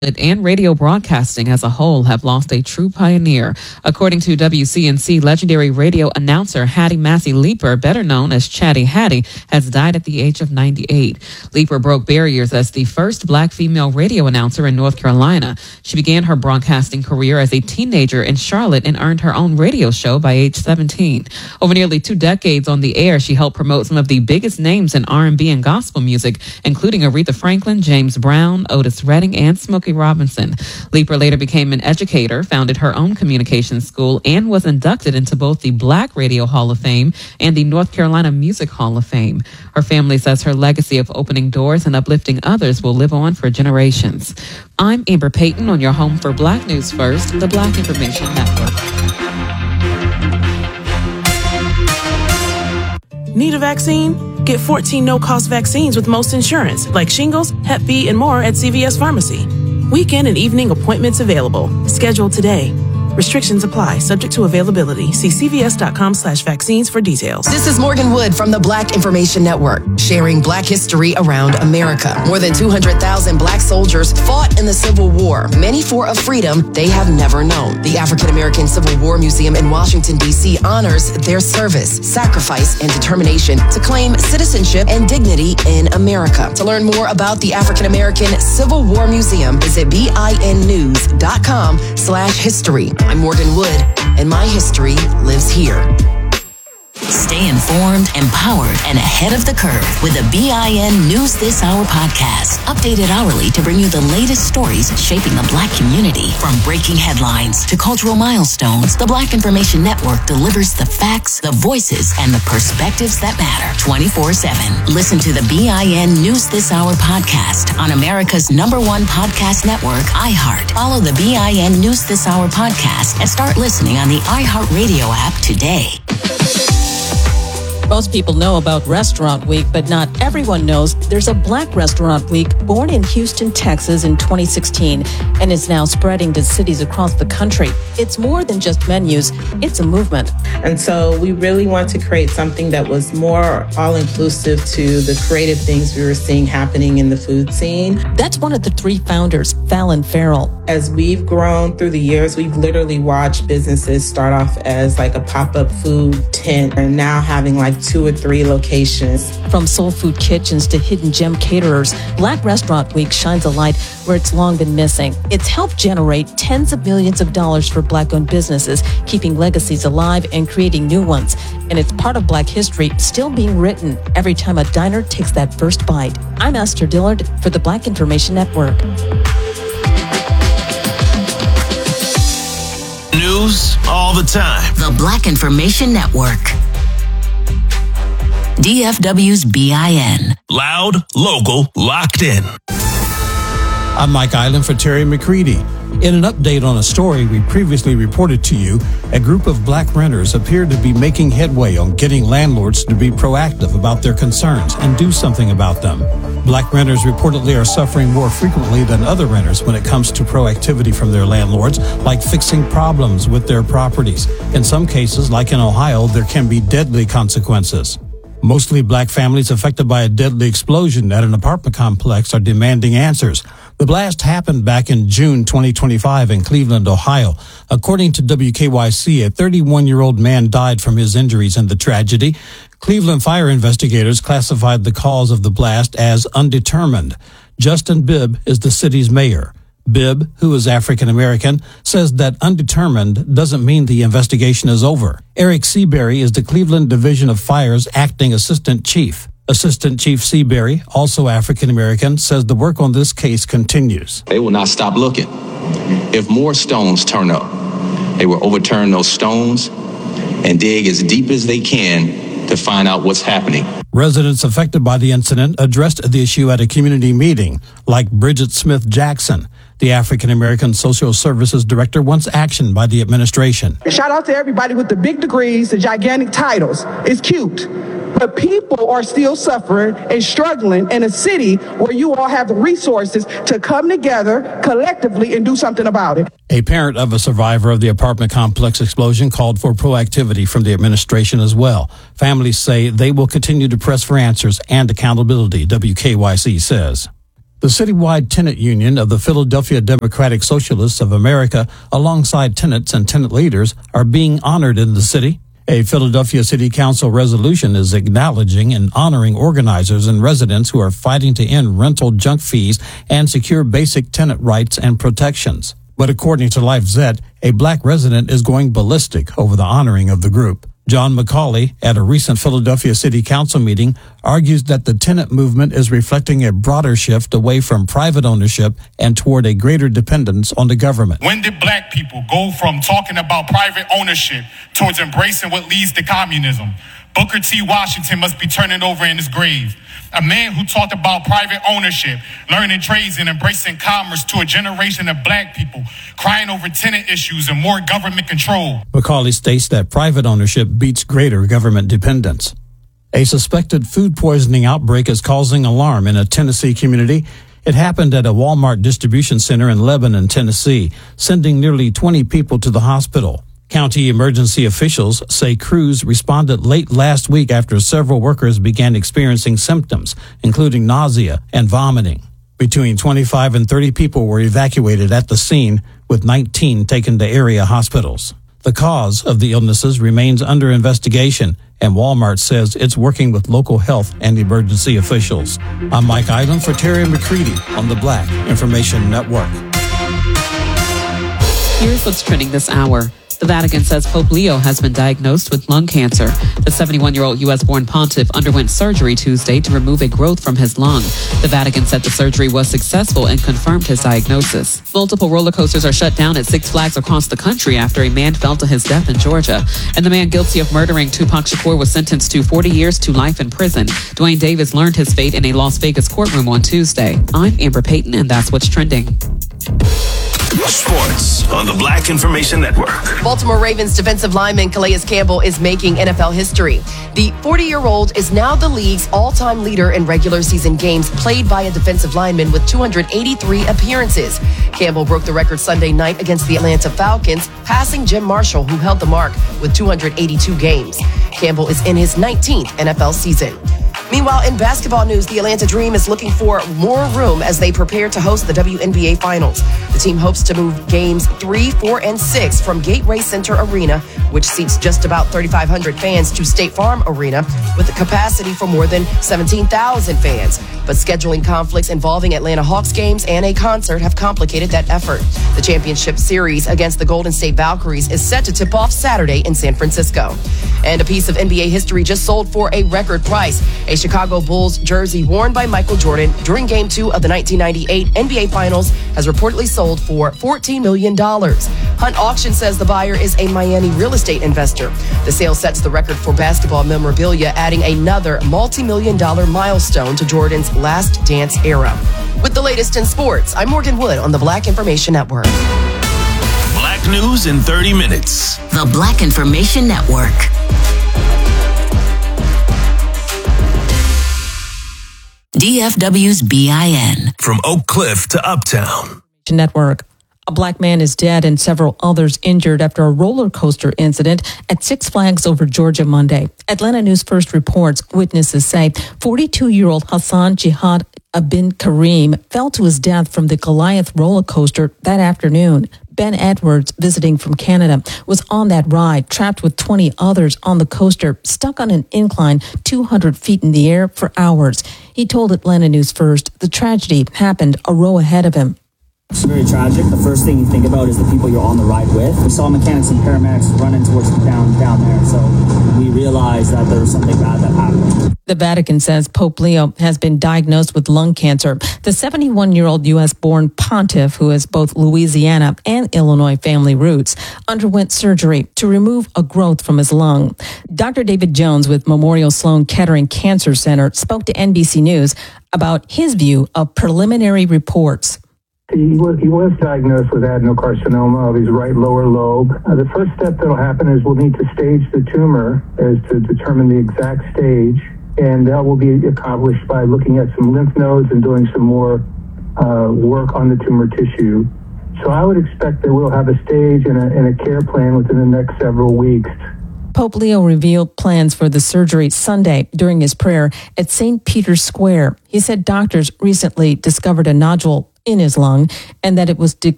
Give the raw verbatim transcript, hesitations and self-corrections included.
and radio broadcasting as a whole have lost a true pioneer. According to W C N C, legendary radio announcer Hattie Massey Leeper, better known as Chatty Hattie, has died at the age of ninety-eight. Leeper broke barriers as the first black female radio announcer in North Carolina. She began her broadcasting career as a teenager in Charlotte and earned her own radio show by age seventeen. Over nearly two decades on the air, she helped promote some of the biggest names in R and B and gospel music, including Aretha Franklin, James Brown, Otis Redding, and Smokey Robinson. Leeper later became an educator, founded her own communications school, and was inducted into both the Black Radio Hall of Fame and the North Carolina Music Hall of Fame. Her family says her legacy of opening doors and uplifting others will live on for generations. I'm Amber Payton on your home for Black News First, the Black Information Network. Need a vaccine? Get fourteen no-cost vaccines with most insurance, like shingles, Hep B, and more at C V S Pharmacy. Weekend and evening appointments available. Schedule today. Restrictions apply, subject to availability. See cvs.com slash vaccines for details. This is Morgan Wood from the Black Information Network, sharing Black history around America. More than two hundred thousand Black soldiers fought in the Civil War, many for a freedom they have never known. The African American Civil War Museum in Washington, D C honors their service, sacrifice, and determination to claim citizenship and dignity in America. To learn more about the African American Civil War Museum, visit binnews.com slash history. I'm Morgan Wood, and my history lives here. Stay informed, empowered, and ahead of the curve with the B I N News This Hour podcast. Updated hourly to bring you the latest stories shaping the Black community. From breaking headlines to cultural milestones, the Black Information Network delivers the facts, the voices, and the perspectives that matter twenty-four seven. Listen to the B I N News This Hour podcast on America's number one podcast network, iHeart. Follow the B I N News This Hour podcast and start listening on the iHeartRadio app today. Most people know about Restaurant Week, but not everyone knows there's a Black Restaurant Week born in Houston, Texas in twenty sixteen and is now spreading to cities across the country. It's more than just menus, it's a movement. And so we really want to create something that was more all-inclusive to the creative things we were seeing happening in the food scene. That's one of the three founders, Fallon Farrell. As we've grown through the years, we've literally watched businesses start off as like a pop-up food tent and now having like two or three locations. From soul food kitchens to hidden gem caterers, Black Restaurant Week shines a light where it's long been missing. It's helped generate tens of millions of dollars for Black-owned businesses, keeping legacies alive and creating new ones. And it's part of Black history still being written every time a diner takes that first bite. I'm Esther Dillard for the Black Information Network. News all the time. The Black Information Network. D F W's B I N. Loud, local, locked in. I'm Mike Island for Terry McCready. In an update on a story we previously reported to you, a group of Black renters appeared to be making headway on getting landlords to be proactive about their concerns and do something about them. Black renters reportedly are suffering more frequently than other renters when it comes to proactivity from their landlords, like fixing problems with their properties. In some cases, like in Ohio, there can be deadly consequences. Mostly Black families affected by a deadly explosion at an apartment complex are demanding answers. The blast happened back in June twenty twenty-five in Cleveland, Ohio. According to W K Y C, a thirty-one-year-old man died from his injuries in the tragedy. Cleveland fire investigators classified the cause of the blast as undetermined. Justin Bibb is the city's mayor. Bibb, who is African American, says that undetermined doesn't mean the investigation is over. Eric Seabury is the Cleveland Division of Fire's acting assistant chief. Assistant Chief Seabury, also African American, says the work on this case continues. They will not stop looking. If more stones turn up, they will overturn those stones and dig as deep as they can to find out what's happening. Residents affected by the incident addressed the issue at a community meeting, like Bridget Smith Jackson. The African-American Social Services Director wants action by the administration. Shout out to everybody with the big degrees, the gigantic titles. It's cute. But people are still suffering and struggling in a city where you all have the resources to come together collectively and do something about it. A parent of a survivor of the apartment complex explosion called for proactivity from the administration as well. Families say they will continue to press for answers and accountability, W K Y C says. The citywide tenant union of the Philadelphia Democratic Socialists of America, alongside tenants and tenant leaders, are being honored in the city. A Philadelphia City Council resolution is acknowledging and honoring organizers and residents who are fighting to end rental junk fees and secure basic tenant rights and protections. But according to LifeZette, a black resident is going ballistic over the honoring of the group. John McCauley, at a recent Philadelphia City Council meeting, argues that the tenant movement is reflecting a broader shift away from private ownership and toward a greater dependence on the government. When did black people go from talking about private ownership towards embracing what leads to communism? Booker T. Washington must be turning over in his grave. A man who talked about private ownership, learning trades, and embracing commerce to a generation of black people crying over tenant issues and more government control. McCauley states that private ownership beats greater government dependence. A suspected food poisoning outbreak is causing alarm in a Tennessee community. It happened at a Walmart distribution center in Lebanon, Tennessee, sending nearly twenty people to the hospital. County emergency officials say crews responded late last week after several workers began experiencing symptoms, including nausea and vomiting. Between twenty-five and thirty people were evacuated at the scene, with nineteen taken to area hospitals. The cause of the illnesses remains under investigation, and Walmart says it's working with local health and emergency officials. I'm Mike Island for Terry McCready on the Black Information Network. Here's what's trending this hour. The Vatican says Pope Leo has been diagnosed with lung cancer. The seventy-one-year-old U S-born pontiff underwent surgery Tuesday to remove a growth from his lung. The Vatican said the surgery was successful and confirmed his diagnosis. Multiple roller coasters are shut down at Six Flags across the country after a man fell to his death in Georgia. And the man guilty of murdering Tupac Shakur was sentenced to forty years to life in prison. Dwayne Davis learned his fate in a Las Vegas courtroom on Tuesday. I'm Amber Payton, and that's what's trending. Sports on the Black Information Network. Baltimore Ravens defensive lineman Calais Campbell is making N F L history. The forty-year-old is now the league's all-time leader in regular season games played by a defensive lineman with two hundred eighty-three appearances. Campbell broke the record Sunday night against the Atlanta Falcons, passing Jim Marshall, who held the mark with two hundred eighty-two games. Campbell is in his nineteenth N F L season. Meanwhile, in basketball news, the Atlanta Dream is looking for more room as they prepare to host the W N B A Finals. The team hopes to move games three, four, and six from Gateway Center Arena, which seats just about thirty-five hundred fans, to State Farm Arena, with a capacity for more than seventeen thousand fans. But scheduling conflicts involving Atlanta Hawks games and a concert have complicated that effort. The championship series against the Golden State Valkyries is set to tip off Saturday in San Francisco. And a piece of N B A history just sold for a record price. A Chicago Bulls jersey worn by Michael Jordan during Game two of the nineteen ninety-eight N B A Finals has reportedly sold for fourteen million dollars. Hunt Auction says the buyer is a Miami real estate investor. The sale sets the record for basketball memorabilia, adding another multi-million dollar milestone to Jordan's Last Dance era. With the latest in sports, I'm Morgan Wood on the Black Information Network. Black news in thirty minutes. The Black Information Network. D F W's B I N. From Oak Cliff to Uptown. Network. A black man is dead and several others injured after a roller coaster incident at Six Flags over Georgia Monday. Atlanta News First reports witnesses say forty-two-year-old Hassan Jihad Abin Karim fell to his death from the Goliath roller coaster that afternoon. Ben Edwards, visiting from Canada, was on that ride, trapped with twenty others on the coaster, stuck on an incline two hundred feet in the air for hours. He told Atlanta News First the tragedy happened a row ahead of him. It's very tragic. The first thing you think about is the people you're on the ride with. We saw mechanics and paramedics running towards the down down there, so we realized that there was something bad that happened. The Vatican says Pope Leo has been diagnosed with lung cancer. The seventy-one-year-old U S-born pontiff, who has both Louisiana and Illinois family roots, underwent surgery to remove a growth from his lung. Doctor David Jones with Memorial Sloan Kettering Cancer Center spoke to N B C News about his view of preliminary reports. He was, he was diagnosed with adenocarcinoma of his right lower lobe. Uh, the first step that will happen is we'll need to stage the tumor as to determine the exact stage, and that will be accomplished by looking at some lymph nodes and doing some more uh, work on the tumor tissue. So I would expect that we'll have a stage and a, and a care plan within the next several weeks. Pope Leo revealed plans for the surgery Sunday during his prayer at Saint Peter's Square. He said doctors recently discovered a nodule in his lung and that it was de-